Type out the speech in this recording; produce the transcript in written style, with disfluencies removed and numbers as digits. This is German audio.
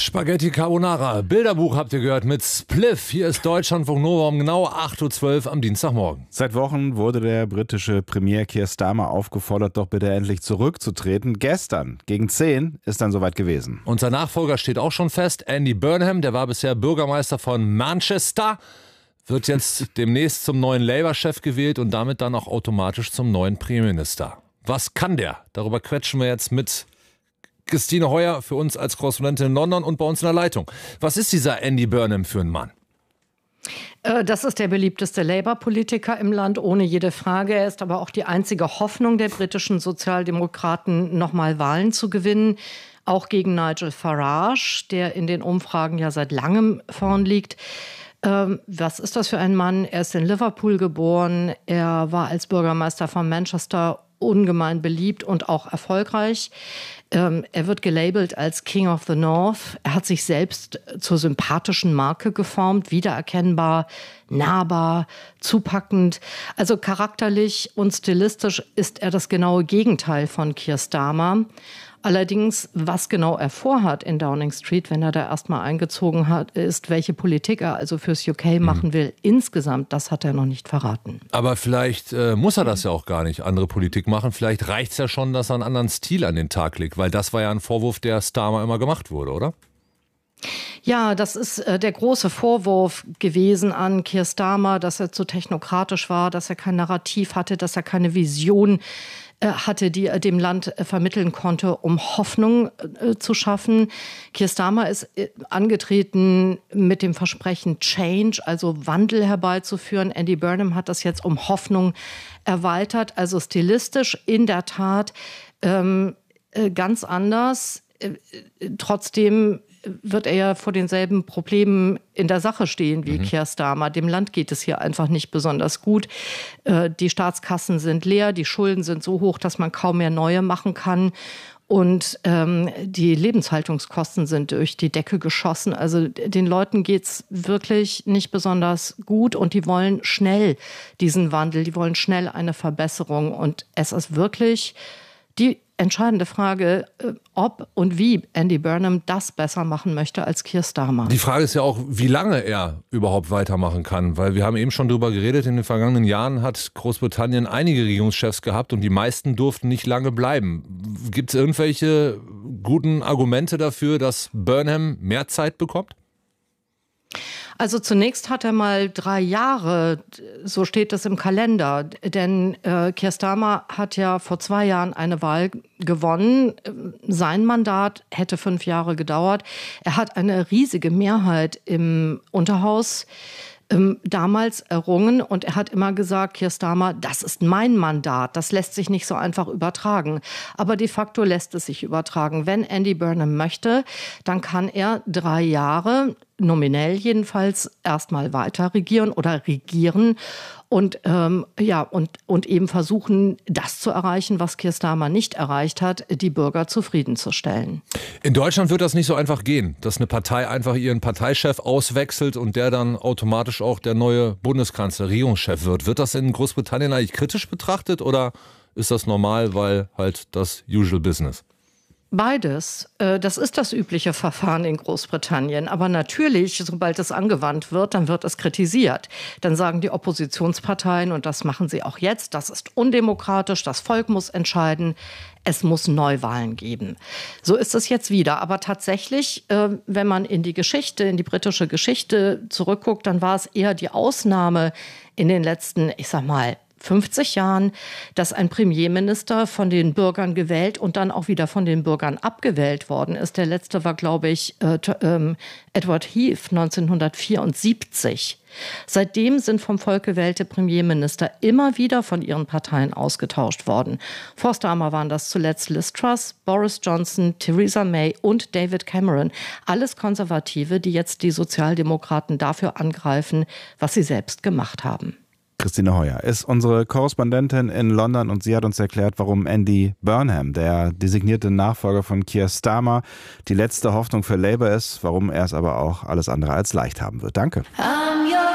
Spaghetti Carbonara, Bilderbuch habt ihr gehört mit Spliff. Hier ist Deutschlandfunk Nova um genau 8.12 Uhr am Dienstagmorgen. Seit Wochen wurde der britische Premier Keir Starmer aufgefordert, doch bitte endlich zurückzutreten. Gestern gegen 10 ist dann soweit gewesen. Und sein Nachfolger steht auch schon fest. Andy Burnham, der war bisher Bürgermeister von Manchester, wird jetzt demnächst zum neuen Labour-Chef gewählt und damit dann auch automatisch zum neuen Premierminister. Was kann der? Darüber quetschen wir jetzt mit Christine Heuer für uns als Korrespondentin in London und bei uns in der Leitung. Was ist dieser Andy Burnham für ein Mann? Das ist der beliebteste Labour-Politiker im Land, ohne jede Frage. Er ist aber auch die einzige Hoffnung der britischen Sozialdemokraten, nochmal Wahlen zu gewinnen. Auch gegen Nigel Farage, der in den Umfragen ja seit langem vorn liegt. Was ist das für ein Mann? Er ist in Liverpool geboren. Er war als Bürgermeister von Manchester ungemein beliebt und auch erfolgreich. Er wird gelabelt als King of the North. Er hat sich selbst zur sympathischen Marke geformt, wiedererkennbar, nahbar, zupackend. Also charakterlich und stilistisch ist er das genaue Gegenteil von Keir Starmer. Allerdings, was genau er vorhat in Downing Street, wenn er da erstmal eingezogen ist, welche Politik er also fürs UK machen will, insgesamt, das hat er noch nicht verraten. Aber vielleicht muss er das ja auch gar nicht, andere Politik machen. Vielleicht reicht es ja schon, dass er einen anderen Stil an den Tag legt, weil das war ja ein Vorwurf, der Starmer immer gemacht wurde, oder? Ja, das ist der große Vorwurf gewesen an Keir Starmer, dass er zu technokratisch war, dass er kein Narrativ hatte, dass er keine Vision hatte, die er dem Land vermitteln konnte, um Hoffnung zu schaffen. Keir Starmer ist angetreten mit dem Versprechen Change, also Wandel herbeizuführen. Andy Burnham hat das jetzt um Hoffnung erweitert, also stilistisch in der Tat ganz anders. Trotzdem wird er ja vor denselben Problemen in der Sache stehen wie Keir Starmer. Dem Land geht es hier einfach nicht besonders gut. Die Staatskassen sind leer, die Schulden sind so hoch, dass man kaum mehr neue machen kann. Und die Lebenshaltungskosten sind durch die Decke geschossen. Also den Leuten geht's wirklich nicht besonders gut und die wollen schnell diesen Wandel, die wollen schnell eine Verbesserung. Und es ist wirklich die entscheidende Frage, ob und wie Andy Burnham das besser machen möchte als Keir Starmer. Die Frage ist ja auch, wie lange er überhaupt weitermachen kann, weil wir haben eben schon darüber geredet, in den vergangenen Jahren hat Großbritannien einige Regierungschefs gehabt und die meisten durften nicht lange bleiben. Gibt es irgendwelche guten Argumente dafür, dass Burnham mehr Zeit bekommt? Also zunächst hat er mal 3 Jahre, so steht es im Kalender, denn Keir Starmer hat ja vor 2 Jahren eine Wahl gewonnen. Sein Mandat hätte 5 Jahre gedauert. Er hat eine riesige Mehrheit im Unterhaus damals errungen und er hat immer gesagt, Keir Starmer, das ist mein Mandat, das lässt sich nicht so einfach übertragen. Aber de facto lässt es sich übertragen. Wenn Andy Burnham möchte, dann kann er 3 Jahre, nominell jedenfalls, erstmal weiter regieren oder regieren und eben versuchen, das zu erreichen, was Keir Starmer nicht erreicht hat, die Bürger zufriedenzustellen. In Deutschland wird das nicht so einfach gehen, dass eine Partei einfach ihren Parteichef auswechselt und der dann automatisch auch der neue Bundeskanzler, Regierungschef wird. Wird das in Großbritannien eigentlich kritisch betrachtet oder ist das normal, weil halt das usual business? Beides. Das ist das übliche Verfahren in Großbritannien. Aber natürlich, sobald es angewandt wird, dann wird es kritisiert. Dann sagen die Oppositionsparteien, und das machen sie auch jetzt, das ist undemokratisch, das Volk muss entscheiden, es muss Neuwahlen geben. So ist es jetzt wieder. Aber tatsächlich, wenn man in die Geschichte, in die britische Geschichte zurückguckt, dann war es eher die Ausnahme in den letzten, 50 Jahren, dass ein Premierminister von den Bürgern gewählt und dann auch wieder von den Bürgern abgewählt worden ist. Der letzte war, glaube ich, Edward Heath 1974. Seitdem sind vom Volk gewählte Premierminister immer wieder von ihren Parteien ausgetauscht worden. Vor Starmer waren das zuletzt Liz Truss, Boris Johnson, Theresa May und David Cameron. Alles Konservative, die jetzt die Sozialdemokraten dafür angreifen, was sie selbst gemacht haben. Christine Heuer ist unsere Korrespondentin in London und sie hat uns erklärt, warum Andy Burnham, der designierte Nachfolger von Keir Starmer, die letzte Hoffnung für Labour ist, warum er es aber auch alles andere als leicht haben wird. Danke.